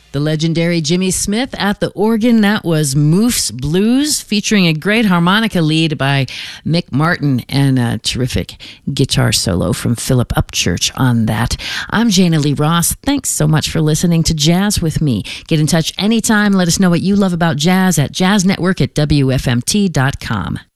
The legendary Jimmy Smith at the organ. That was Moose Blues, featuring a great harmonica lead by Mick Martin and a terrific guitar solo from Philip Upchurch on that. I'm Jana Lee Ross. Thanks so much for listening to Jazz with me. Get in touch anytime. Let us know what you love about jazz at jazznetwork@wfmt.com.